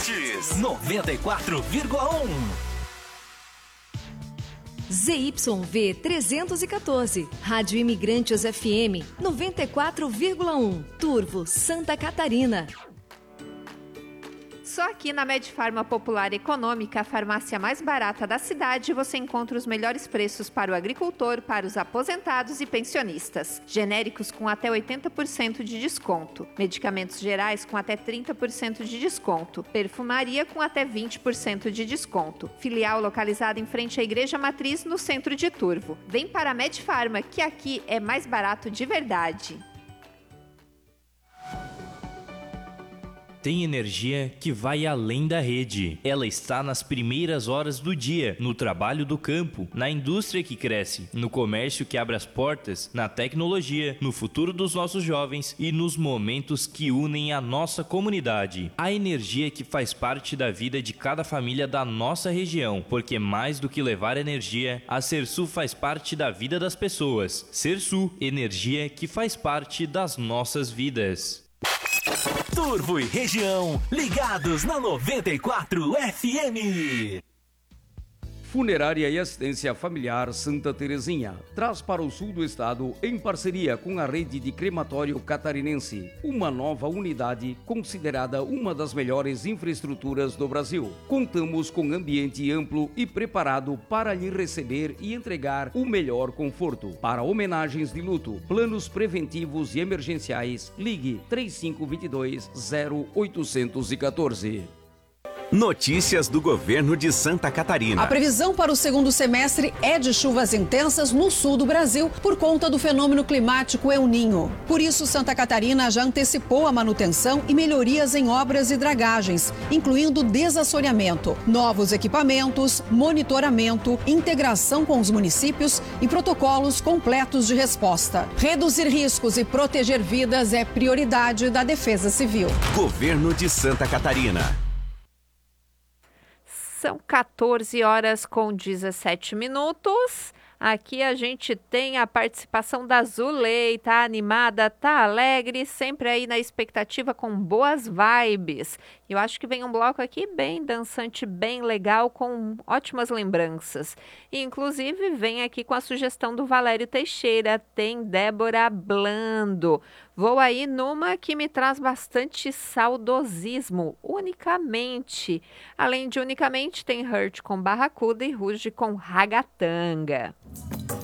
Imigrantes 94,1. ZYV 314, Rádio Imigrantes FM 94,1, Turvo, Santa Catarina. Só aqui na Medfarma Popular Econômica, a farmácia mais barata da cidade, você encontra os melhores preços para o agricultor, para os aposentados e pensionistas. Genéricos com até 80% de desconto. Medicamentos gerais com até 30% de desconto. Perfumaria com até 20% de desconto. Filial localizada em frente à Igreja Matriz, no centro de Turvo. Vem para a Medfarma, que aqui é mais barato de verdade. Tem energia que vai além da rede. Ela está nas primeiras horas do dia, no trabalho do campo, na indústria que cresce, no comércio que abre as portas, na tecnologia, no futuro dos nossos jovens e nos momentos que unem a nossa comunidade. A energia que faz parte da vida de cada família da nossa região, porque mais do que levar energia, a Sersul faz parte da vida das pessoas. Sersul, energia que faz parte das nossas vidas. Turvo e região, ligados na 94 FM. Funerária e Assistência Familiar Santa Terezinha traz para o sul do estado, em parceria com a rede de crematório catarinense, uma nova unidade considerada uma das melhores infraestruturas do Brasil. Contamos com ambiente amplo e preparado para lhe receber e entregar o melhor conforto. Para homenagens de luto, planos preventivos e emergenciais, ligue 3522-0814. Notícias do governo de Santa Catarina. A previsão para o segundo semestre é de chuvas intensas no sul do Brasil por conta do fenômeno climático El Niño. Por isso, Santa Catarina já antecipou a manutenção e melhorias em obras e dragagens, incluindo desassoreamento, novos equipamentos, monitoramento, integração com os municípios e protocolos completos de resposta. Reduzir riscos e proteger vidas é prioridade da Defesa Civil. Governo de Santa Catarina. São 14 horas com 17 minutos. Aqui a gente tem a participação da Zulei, tá animada, tá alegre, sempre aí na expectativa com boas vibes. Eu acho que vem um bloco aqui bem dançante, bem legal, com ótimas lembranças. E, inclusive, vem aqui com a sugestão do Valério Teixeira, tem Débora Blando. Vou aí numa que me traz bastante saudosismo, Unicamente. Além de Unicamente, tem Hurt com Barracuda e Ruge com Ragatanga.